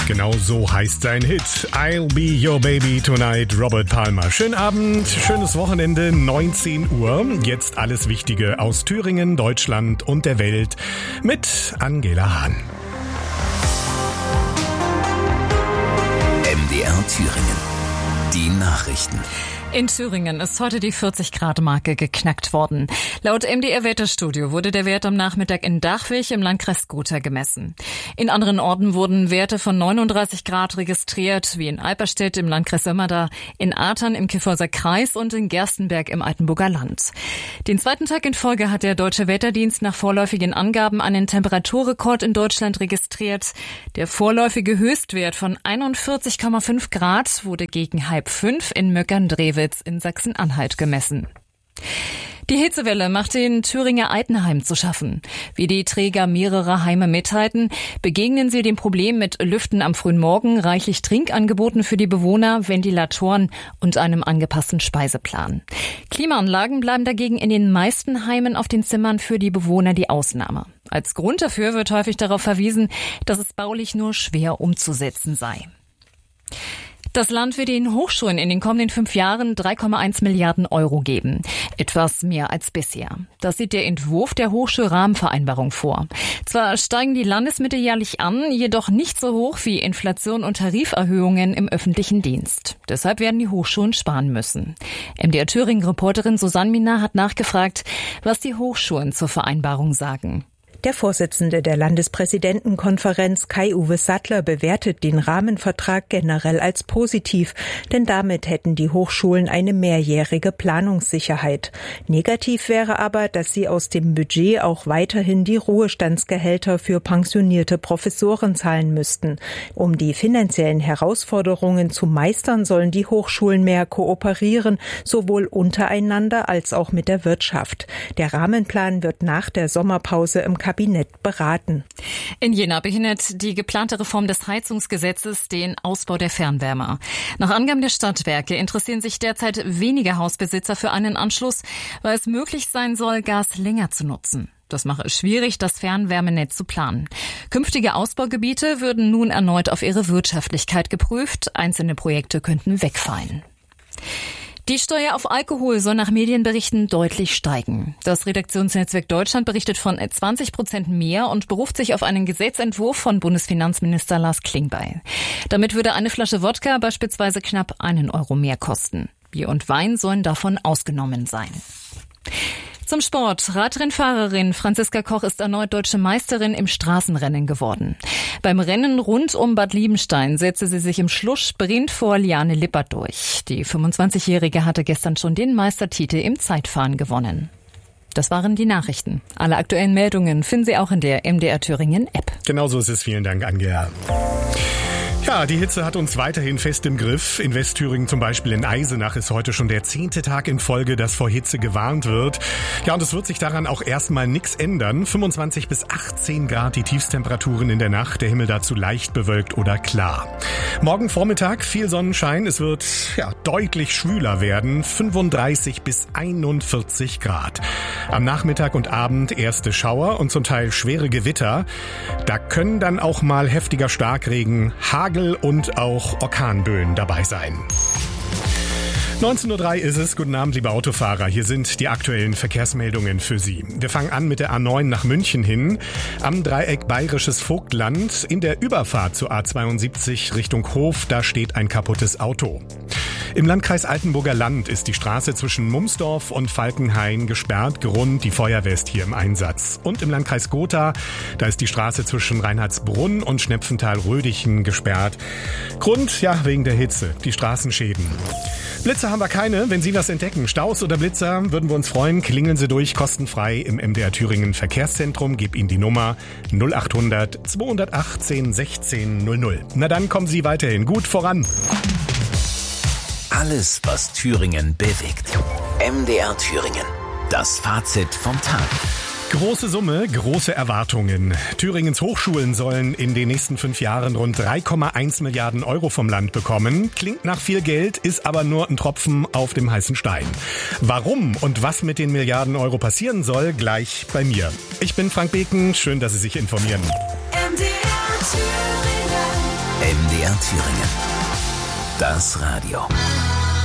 Genau so heißt sein Hit. I'll be your baby tonight, Robert Palmer. Schönen Abend, schönes Wochenende, 19 Uhr. Jetzt alles Wichtige aus Thüringen, Deutschland und der Welt mit Angela Hahn. MDR Thüringen. Die Nachrichten. In Thüringen ist heute die 40-Grad-Marke geknackt worden. Laut MDR-Wetterstudio wurde der Wert am Nachmittag in Dachwig im Landkreis Gotha gemessen. In anderen Orten wurden Werte von 39 Grad registriert, wie in Eiperstedt im Landkreis Sömmerda, in Artern im Kyffhäuser Kreis und in Gerstenberg im Altenburger Land. Den zweiten Tag in Folge hat der Deutsche Wetterdienst nach vorläufigen Angaben einen Temperaturrekord in Deutschland registriert. Der vorläufige Höchstwert von 41,5 Grad wurde gegen 4:30 in Möckern-Drewitz in Sachsen-Anhalt gemessen. Die Hitzewelle macht den Thüringer Altenheimen zu schaffen. Wie die Träger mehrerer Heime mitteilten, begegnen sie dem Problem mit Lüften am frühen Morgen, reichlich Trinkangeboten für die Bewohner, Ventilatoren und einem angepassten Speiseplan. Klimaanlagen bleiben dagegen in den meisten Heimen auf den Zimmern für die Bewohner die Ausnahme. Als Grund dafür wird häufig darauf verwiesen, dass es baulich nur schwer umzusetzen sei. Das Land wird den Hochschulen in den kommenden 5 Jahren 3,1 Milliarden Euro geben. Etwas mehr als bisher. Das sieht der Entwurf der Hochschulrahmenvereinbarung vor. Zwar steigen die Landesmittel jährlich an, jedoch nicht so hoch wie Inflation und Tariferhöhungen im öffentlichen Dienst. Deshalb werden die Hochschulen sparen müssen. MDR Thüringen-Reporterin Susanne Minar hat nachgefragt, was die Hochschulen zur Vereinbarung sagen. Der Vorsitzende der Landespräsidentenkonferenz Kai-Uwe Sattler bewertet den Rahmenvertrag generell als positiv, denn damit hätten die Hochschulen eine mehrjährige Planungssicherheit. Negativ wäre aber, dass sie aus dem Budget auch weiterhin die Ruhestandsgehälter für pensionierte Professoren zahlen müssten. Um die finanziellen Herausforderungen zu meistern, sollen die Hochschulen mehr kooperieren, sowohl untereinander als auch mit der Wirtschaft. Der Rahmenplan wird nach der Sommerpause im Kabinett beraten. In Jena behindert die geplante Reform des Heizungsgesetzes den Ausbau der Fernwärme. Nach Angaben der Stadtwerke interessieren sich derzeit weniger Hausbesitzer für einen Anschluss, weil es möglich sein soll, Gas länger zu nutzen. Das mache es schwierig, das Fernwärmenetz zu planen. Künftige Ausbaugebiete würden nun erneut auf ihre Wirtschaftlichkeit geprüft. Einzelne Projekte könnten wegfallen. Die Steuer auf Alkohol soll nach Medienberichten deutlich steigen. Das Redaktionsnetzwerk Deutschland berichtet von 20% mehr und beruft sich auf einen Gesetzentwurf von Bundesfinanzminister Lars Klingbeil. Damit würde eine Flasche Wodka beispielsweise knapp 1 Euro mehr kosten. Bier und Wein sollen davon ausgenommen sein. Zum Sport. Radrennfahrerin Franziska Koch ist erneut deutsche Meisterin im Straßenrennen geworden. Beim Rennen rund um Bad Liebenstein setzte sie sich im Schlusssprint vor Liane Lippert durch. Die 25-Jährige hatte gestern schon den Meistertitel im Zeitfahren gewonnen. Das waren die Nachrichten. Alle aktuellen Meldungen finden Sie auch in der MDR Thüringen App. Genauso ist es. Vielen Dank, Angela. Ja, die Hitze hat uns weiterhin fest im Griff. In Westthüringen, zum Beispiel in Eisenach, ist heute schon der 10. Tag in Folge, dass vor Hitze gewarnt wird. Ja, und es wird sich daran auch erstmal nichts ändern. 25 bis 18 Grad die Tiefstemperaturen in der Nacht, der Himmel dazu leicht bewölkt oder klar. Morgen Vormittag viel Sonnenschein, es wird deutlich schwüler werden, 35 bis 41 Grad. Am Nachmittag und Abend erste Schauer und zum Teil schwere Gewitter. Da können dann auch mal heftiger Starkregen, Hagel und auch Orkanböen dabei sein. 19:03 Uhr ist es. Guten Abend, liebe Autofahrer. Hier sind die aktuellen Verkehrsmeldungen für Sie. Wir fangen an mit der A9 nach München hin. Am Dreieck Bayerisches Vogtland. In der Überfahrt zur A72 Richtung Hof, da steht ein kaputtes Auto. Im Landkreis Altenburger Land ist die Straße zwischen Mumsdorf und Falkenhain gesperrt. Grund, die Feuerwehr ist hier im Einsatz. Und im Landkreis Gotha, da ist die Straße zwischen Reinhardsbrunn und Schnepfenthal-Rödichen gesperrt. Grund, wegen der Hitze, die Straßenschäden. Blitzer haben wir keine. Wenn Sie was entdecken, Staus oder Blitzer, würden wir uns freuen. Klingeln Sie durch, kostenfrei im MDR Thüringen Verkehrszentrum. Gib Ihnen die Nummer 0800 218 16 00. Na dann kommen Sie weiterhin gut voran. Alles, was Thüringen bewegt. MDR Thüringen. Das Fazit vom Tag. Große Summe, große Erwartungen. Thüringens Hochschulen sollen in den nächsten 5 Jahren rund 3,1 Milliarden Euro vom Land bekommen. Klingt nach viel Geld, ist aber nur ein Tropfen auf dem heißen Stein. Warum und was mit den Milliarden Euro passieren soll, gleich bei mir. Ich bin Frank Beken, schön, dass Sie sich informieren. MDR Thüringen. MDR Thüringen. Das Radio.